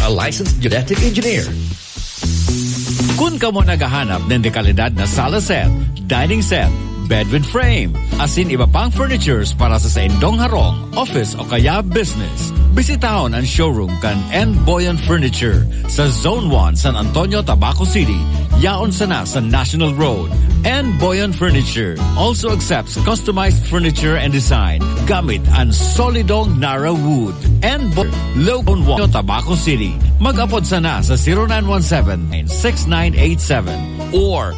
a licensed genetic engineer. Kung ka mo naghahanap ng dekalidad na sala set, dining set, bed with frame, asin iba pang furnitures para sa indong harong, office o kaya business, bisitahon ang showroom kan N. Boyan Furniture sa Zone 1, San Antonio, Tabaco City. Yaon sana sa National Road. N. Boyan Furniture also accepts customized furniture and design gamit ang solidong Nara wood. N. Boyan, Logan 1, Tabaco City. Mag-apod sana sa 0917-6987 or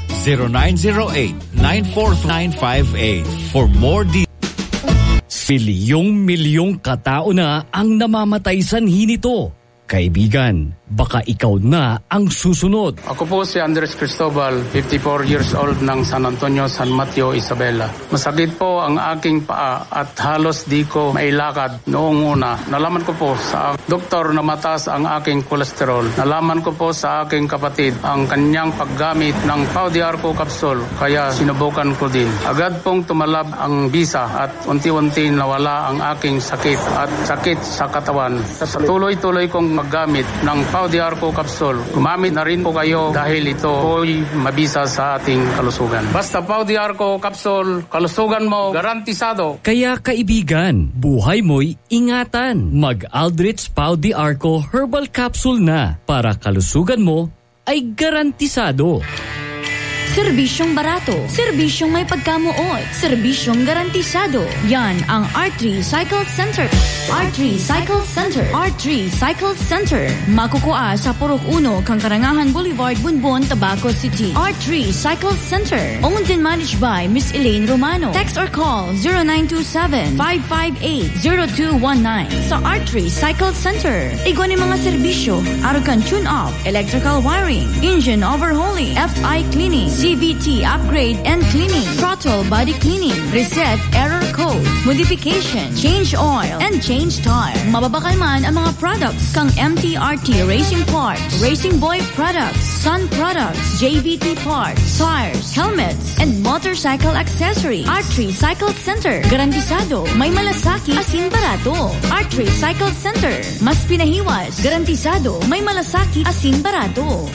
0908-945958 for more details. Milyong-milyong katao na ang namamatay sanhi nito. Kaibigan, baka ikaw na ang susunod. Ako po si Andres Cristobal, 54 years old ng San Antonio, San Mateo, Isabela. Masakit po ang aking paa at halos di ko mailakad noong una. Nalaman ko po sa doktor na mataas ang aking kolesterol. Nalaman ko po sa aking kapatid ang kanyang paggamit ng Pau de Arco capsule, kaya sinubukan ko din. Agad pong tumalab ang bisa at unti-unti nawala ang aking sakit at sakit sa katawan. Sa tuloy-tuloy kong maggamit ng Pau de Arco capsule. Gumamit na rin po kayo dahil ito po'y mabisa sa ating kalusugan. Basta Pau de Arco capsule, kalusugan mo garantisado. Kaya kaibigan, buhay mo'y ingatan. Mag-Aldrich Pau de Arco Herbal Capsule na para kalusugan mo ay garantisado. Serbisyong barato, serbisyong may pagkamuot, serbisyong garantisado. Yan ang R3 Cycle Center. R3 Cycle Center. R3 Cycle Center. Makukuha sa Purok 1, Kangkarangahan Boulevard, Bunbon, Tabaco City. R3 Cycle Center. Owned and managed by Miss Elaine Romano. Text or call 0927-558-0219. Sa R3 Cycle Center. Igwan mga serbisyo, arukan tune-up, electrical wiring, engine overhauling, FI cleaning, CVT upgrade and cleaning, throttle body cleaning, reset error code, modification, change oil, and change tire. Mababakalman ang mga products kang MTRT Racing Parts, Racing Boy Products, Sun Products, JVT Parts, tires, helmets, and motorcycle accessory. R3 Cycle Center. Garantisado, may malasaki, asin barato. R3 Cycle Center. Mas pinahiwas, garantisado, may malasaki, asin barato.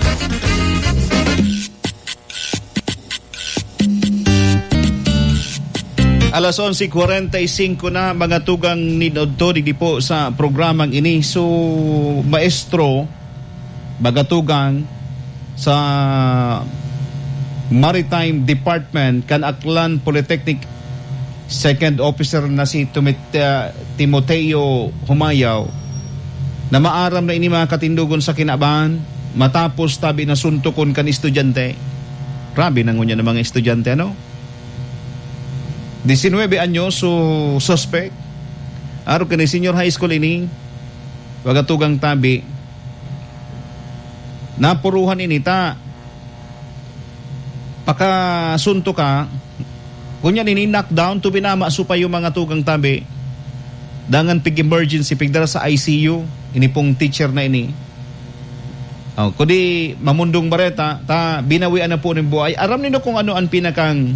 Alas 11:45 na mga tugang ninodto di po sa programang ini. So maestro bagatugang sa Maritime Department kan Aklan Polytechnic, second officer na si Timoteo Humayaw, na maaram na ini mga katindugon sa kinabahan matapos tabi na suntukon kan estudyante. Grabe na ngunya ng mga estudyante, ano? 19 anyos so suspect aro kani senior high school ini wagatugang tabi napuruhan ini ta pakasunto ka kunya ini knockdown to binama supa yung mga tugang tabi dangan pig emergency pigdara sa ICU ini pong teacher na ini. Kudi mamundong bareta ta binawian na po ng buhay. Aram niyo kung ano ang pinakang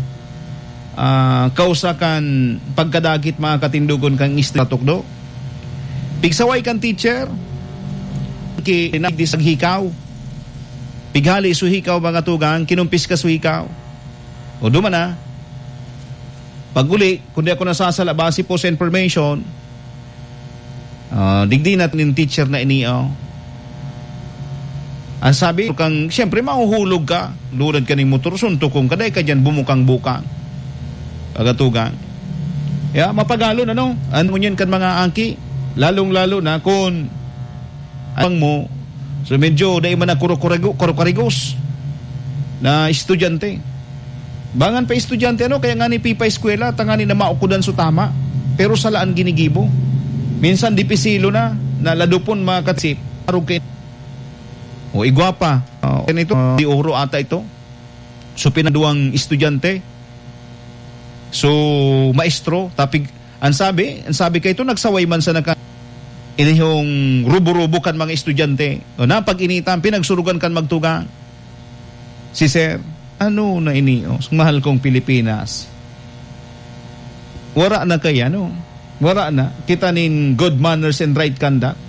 kausakan pagkadagit mga katindugon kang istatukdo. Pigsaway kan teacher kinagdi sa hikaw. Pighali su hikaw mga tugang kinumpis ka su hikaw. O duman na. Paguli kundi ako nasasala base po sa information digdi natin yung teacher na iniyo. Ang sabi kang siyempre mahuhulog ka lulad ka ng motor suntukong kaday ka dyan bumukang-bukang agatugang. Ya, mapagalo na no. Ano yun kan mga angki? Lalong-lalo na kung ang mo. So medyo dahil man na kurukarigos na estudyante. Bangan pa estudyante ano, kaya nga ni pipa eskwela, tangani na maukudan su tama. Pero salaan ginigibo. Minsan dipisilo na ladupon mga katsip. Arugin. O igwapa. Ito, di oro ata ito. So pinaduang estudyante. So, maestro, tapig, ang sabi kayo ito, nagsaway man sa inihong rubo-rubo kan mga estudyante. O na, pag initan, pinagsurugan kan magtugang. Si sir, ano na ini? O, mahal kong Pilipinas. Wara na kaya, no? Wara na. Kita nin good manners and right conduct.